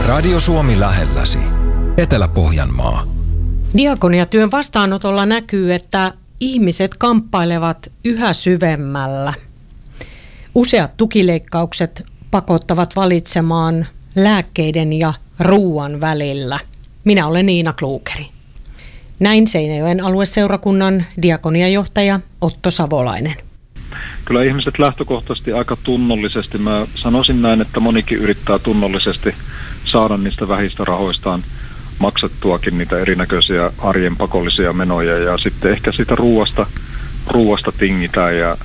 Radio Suomi lähelläsi. Etelä-Pohjanmaa. Diakoniatyön vastaanotolla näkyy, että ihmiset kamppailevat yhä syvemmällä. Useat tukileikkaukset pakottavat valitsemaan lääkkeiden ja ruuan välillä. Minä olen Niina Klugeri. Näin Seinäjoen alueseurakunnan diakoniajohtaja Otto Savolainen. Kyllä ihmiset lähtökohtaisesti aika tunnollisesti, mä sanoisin näin, että monikin yrittää tunnollisesti saada niistä vähistä rahoistaan maksettuakin niitä erinäköisiä arjen pakollisia menoja, ja sitten ehkä siitä ruuasta tingitään ja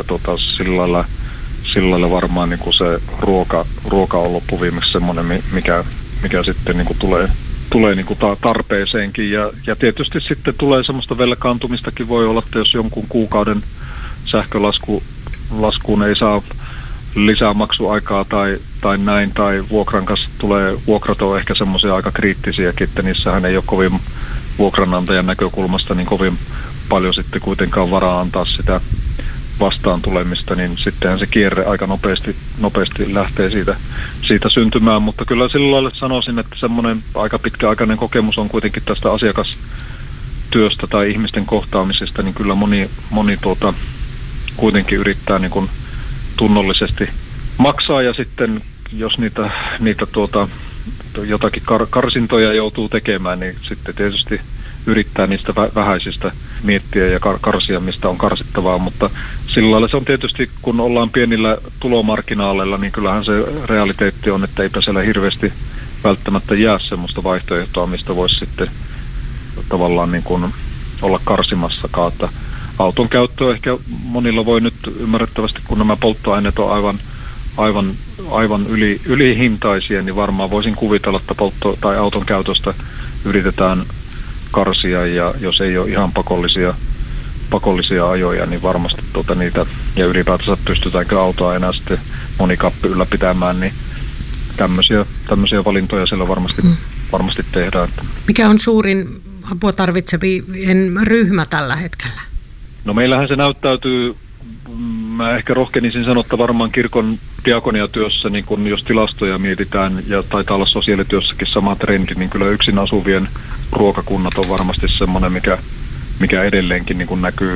sillä lailla varmaan niin kuin se ruoka on loppuviimeksi semmoinen, mikä sitten niin kuin tulee niin kuin tarpeeseenkin, ja tietysti sitten tulee semmoista velkaantumistakin, voi olla, että jos jonkun kuukauden sähkölaskuun ei saa lisää maksuaikaa tai näin, tai vuokran kanssa vuokrat on ehkä semmoisia aika kriittisiäkin, että niissähän ei ole kovin vuokranantajan näkökulmasta niin kovin paljon sitten kuitenkaan varaa antaa sitä vastaan tulemista, niin sittenhän se kierre aika nopeasti lähtee siitä syntymään, mutta kyllä sillä lailla sanoisin, että semmoinen aika pitkäaikainen kokemus on kuitenkin tästä asiakastyöstä tai ihmisten kohtaamisesta, niin kyllä moni kuitenkin yrittää niin kuin tunnollisesti maksaa, ja sitten jos niitä jotakin karsintoja joutuu tekemään, niin sitten tietysti yrittää niistä vähäisistä miettiä ja karsia, mistä on karsittavaa, mutta sillä lailla se on tietysti, kun ollaan pienillä tulomarginaaleilla, niin kyllähän se realiteetti on, että eipä siellä hirveästi välttämättä jää semmoista vaihtoehtoa, mistä voisi sitten tavallaan niin kuin olla karsimassakaan. Että auton käyttö ehkä monilla voi nyt ymmärrettävästi, kun nämä polttoaineet on aivan ylihintaisia, niin varmaan voisin kuvitella, että tai auton käytöstä yritetään karsia, ja jos ei ole ihan pakollisia ajoja, niin varmasti niitä, ja ylipäätänsä pystytäänkö autoa enää sitten monikappi ylläpitämään, niin tämmöisiä valintoja siellä varmasti tehdään. Mikä on suurin apua tarvitsevien ryhmä tällä hetkellä? No meillähän se näyttäytyy, mä ehkä rohkenisin sanoa, että varmaan kirkon diakoniatyössä, niin kun jos tilastoja mietitään, ja taitaa olla sosiaalityössäkin sama trendi, niin kyllä yksin asuvien ruokakunnat on varmasti semmoinen, mikä edelleenkin niin kun näkyy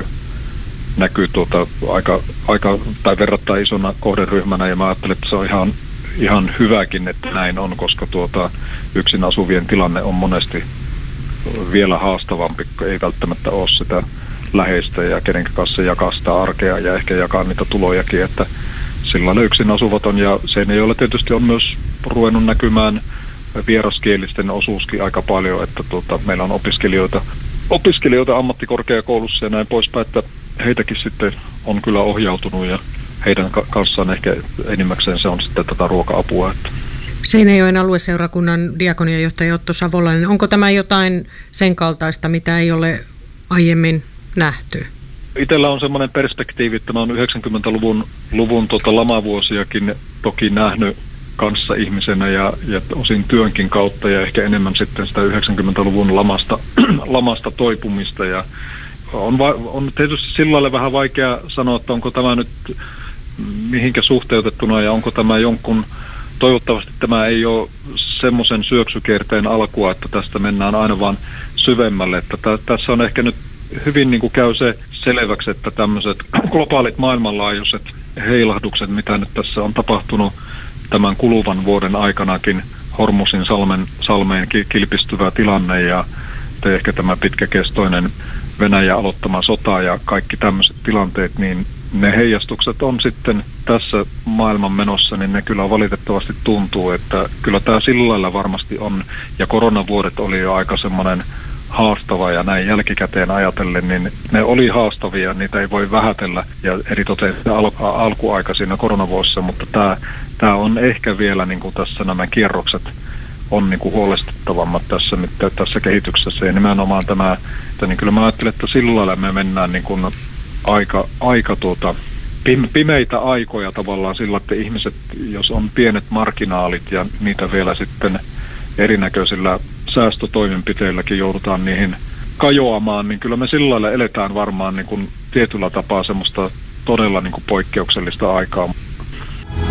aika tai verrattain isona kohderyhmänä, ja mä ajattelen, että se on ihan hyväkin, että näin on, koska yksin asuvien tilanne on monesti vielä haastavampi, ei välttämättä ole sitä läheistä ja kenen kanssa jakaa sitä arkea ja ehkä jakaa niitä tulojakin, että sillä lailla yksin asuvaton, ja Seinäjoella tietysti on myös ruvennut näkymään vieraskielisten osuuskin aika paljon, että meillä on opiskelijoita ammattikorkeakoulussa ja näin poispäin, että heitäkin sitten on kyllä ohjautunut, ja heidän kanssaan ehkä enimmäkseen se on sitten tätä ruoka-apua. Että. Seinäjoen alueseurakunnan diakoniajohtaja Otto Savolainen, onko tämä jotain sen kaltaista, mitä ei ole aiemmin nähty? Itsellä on semmoinen perspektiivi, että mä oon 90-luvun lamavuosiakin toki nähnyt kanssa ihmisenä ja osin työnkin kautta, ja ehkä enemmän sitten sitä 90-luvun lamasta toipumista, ja on tietysti sillä lailla vähän vaikea sanoa, että onko tämä nyt mihinkä suhteutettuna, ja onko tämä jonkun, toivottavasti tämä ei ole semmoisen syöksykierteen alkua, että tästä mennään aina vaan syvemmälle, että tässä on ehkä nyt hyvin niin kuin käy se selväksi, että tämmöiset globaalit maailmanlaajuiset heilahdukset, mitä nyt tässä on tapahtunut tämän kuluvan vuoden aikanakin, Hormusin salmeen kilpistyvä tilanne ja ehkä tämä pitkäkestoinen Venäjän aloittama sota ja kaikki tämmöiset tilanteet, niin ne heijastukset on sitten tässä maailman menossa, niin ne kyllä valitettavasti tuntuu, että kyllä tämä sillä lailla varmasti on, ja koronavuodet oli jo aika semmoinen haastava, ja näin jälkikäteen ajatellen, niin ne oli haastavia, niitä ei voi vähätellä, ja eritoten alkuaika siinä koronavuosissa, mutta tämä on ehkä vielä niin kuin tässä nämä kierrokset on niin kuin huolestuttavammat tässä kehityksessä, ja nimenomaan tämä, että niin kyllä mä ajattelen, että sillä lailla me mennään niin kuin aika pimeitä aikoja tavallaan sillä, että ihmiset, jos on pienet marginaalit ja niitä vielä sitten erinäköisillä säästötoimenpiteilläkin joudutaan niihin kajoamaan, niin kyllä me sillä lailla eletään varmaan niin kuin tietyllä tapaa semmoista todella niin kuin poikkeuksellista aikaa.